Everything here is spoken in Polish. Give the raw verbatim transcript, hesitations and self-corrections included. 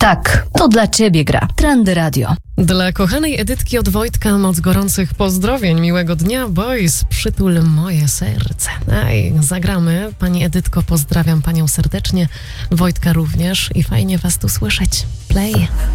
Tak, to dla ciebie gra. Trendy Radio. Dla kochanej Edytki od Wojtka moc gorących pozdrowień, miłego dnia, Boys, przytul moje serce. Ej, zagramy. Pani Edytko, pozdrawiam panią serdecznie, Wojtka również i fajnie was tu słyszeć. Play.